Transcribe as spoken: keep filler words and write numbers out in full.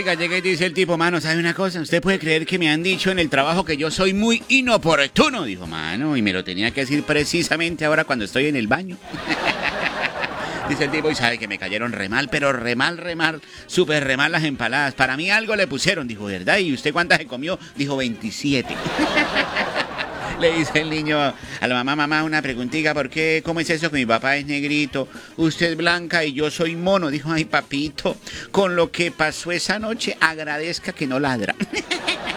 Oiga, llega y dice el tipo, mano, ¿sabe una cosa? ¿Usted puede creer que me han dicho en el trabajo que yo soy muy inoportuno? Dijo, mano, y me lo tenía que decir precisamente ahora cuando estoy en el baño. Dice el tipo, y sabe que me cayeron re mal, pero re mal, re mal, súper re mal las empaladas. Para mí algo le pusieron, dijo, ¿verdad? ¿Y usted cuántas se comió? Dijo, veintisiete. Le dice el niño a la mamá, mamá, una preguntita, ¿por qué? ¿Cómo es eso que mi papá es negrito, usted es blanca y yo soy mono? Dijo, ay, papito, con lo que pasó esa noche, agradezca que no ladra.